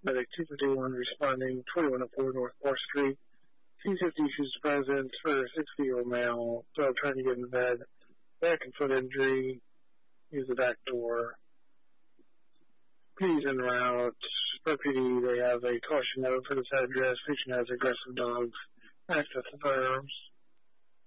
Medic 251 responding 2104 North 4th Street. 250 issues to residence for a 60-year-old male. Dog trying to get in the bed. Back and foot injury. Use the back door. PD's en route. Per PD, they have a caution note for this address. Patient has aggressive dogs. Access to firearms.